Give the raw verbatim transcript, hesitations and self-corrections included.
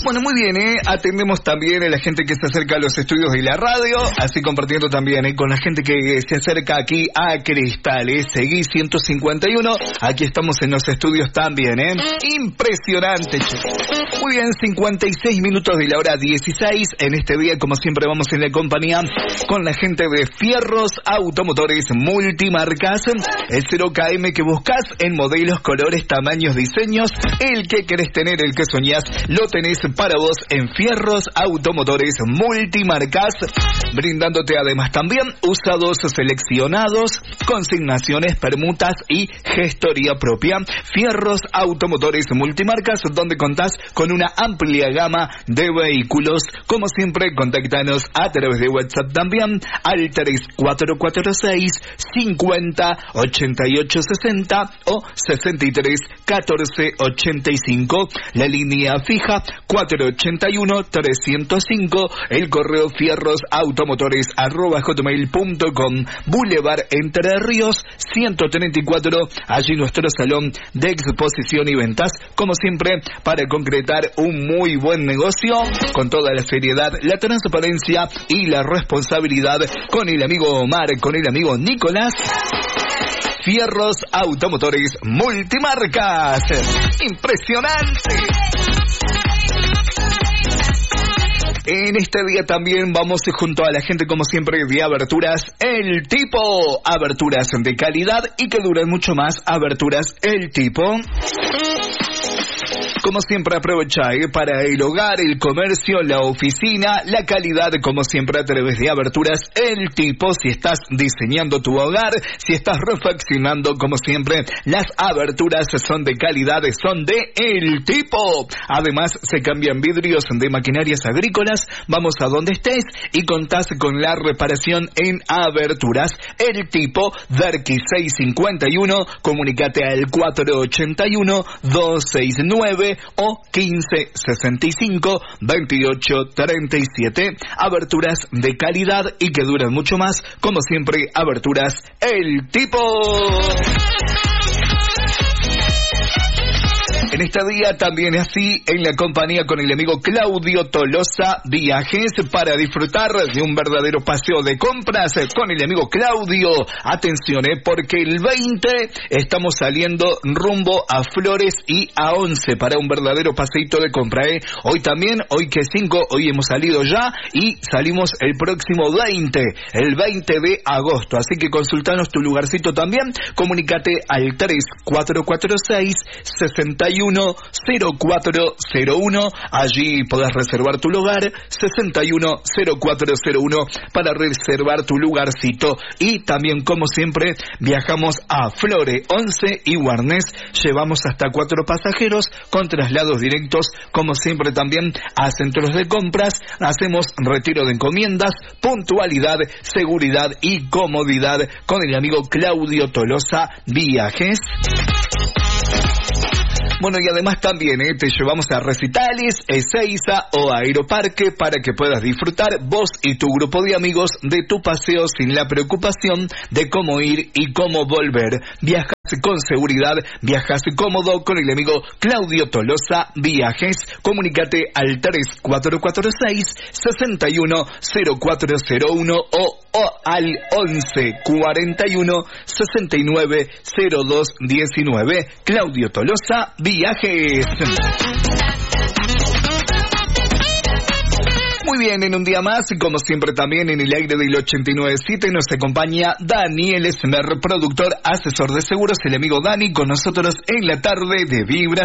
Bueno, muy bien, ¿eh? Atendemos también a la gente que se acerca a los estudios de la radio, así compartiendo también ¿eh? con la gente que se acerca aquí a Cristal, ¿eh? Seguí ciento cincuenta y uno, aquí estamos en los estudios también, ¿eh? Impresionante, che. Muy bien, cincuenta y seis minutos de la hora dieciséis, en este día, como siempre, vamos en la compañía con la gente de Fierros Automotores Multimarcas, el cero K M que buscas en modelos, colores, tamaños, diseños, el que querés tener, el que soñás, lo tenés para vos en Fierros Automotores Multimarcas, brindándote además también usados seleccionados, consignaciones, permutas y gestoría propia. Fierros Automotores Multimarcas, donde contás con una amplia gama de vehículos. Como siempre, contáctanos a través de WhatsApp también al tres cuatro cuatro seis cincuenta ochenta y ocho sesenta o sesenta y tres catorce ochenta y cinco, la línea fija cuatro ochenta y uno trescientos cinco, el correo fierros automotores arroba hotmail punto com, Boulevard Entre Ríos ciento treinta y cuatro, allí nuestro salón de exposición y ventas, como siempre, para concretar un muy buen negocio con toda la seriedad, la transparencia y la responsabilidad, con el amigo Omar, con el amigo Nicolás. Fierros Automotores Multimarcas. Impresionante. En este día también vamos junto a la gente, como siempre, de Aberturas El Tipo. Aberturas de calidad y que duran mucho más. Aberturas El Tipo. Como siempre, aprovecha ¿eh? para el hogar, el comercio, la oficina, la calidad, como siempre, a través de Aberturas El Tipo. Si estás diseñando tu hogar, si estás refaccionando, como siempre, las aberturas son de calidad, son de El Tipo. Además, se cambian vidrios de maquinarias agrícolas. Vamos a donde estés y contás con la reparación en Aberturas El Tipo. Derqui seiscientos cincuenta y uno, comunicate al cuatro ochenta y uno doscientos sesenta y nueve o quince sesenta y cinco veintiocho treinta y siete. Aberturas de calidad y que duran mucho más, como siempre, Aberturas El Tipo. En este día también así en la compañía con el amigo Claudio Tolosa Viajes, para disfrutar de un verdadero paseo de compras con el amigo Claudio. Atención, eh, porque el veinte estamos saliendo rumbo a Flores y a Once para un verdadero paseito de compra. Eh. Hoy también, hoy que cinco, hoy hemos salido ya y salimos el próximo veinte, el veinte de agosto. Así que consultanos tu lugarcito también, comunícate al tres cuatro cuatro seis sesenta y uno cero cuatro cero uno, allí podés reservar tu lugar, sesenta y uno cero cuatro cero uno para reservar tu lugarcito. Y también, como siempre, viajamos a Flore, Once y Guarnés, llevamos hasta cuatro pasajeros con traslados directos, como siempre también a centros de compras, hacemos retiro de encomiendas, puntualidad, seguridad y comodidad con el amigo Claudio Tolosa Viajes. Bueno, y además también eh, te llevamos a recitales, Ezeiza o Aeroparque para que puedas disfrutar vos y tu grupo de amigos de tu paseo sin la preocupación de cómo ir y cómo volver. Viajas con seguridad, viajas cómodo con el amigo Claudio Tolosa Viajes. Comunícate al tres cuatro cuatro seis sesenta y uno cero cuatro cero uno o, o al once cuarenta y uno sesenta y nueve cero dos diecinueve. Claudio Tolosa Viajes. Muy bien, en un día más, como siempre también en el aire del ochenta y nueve punto siete nos acompaña Daniel Esmer, productor, asesor de seguros, el amigo Dani, con nosotros en la tarde de Vibra.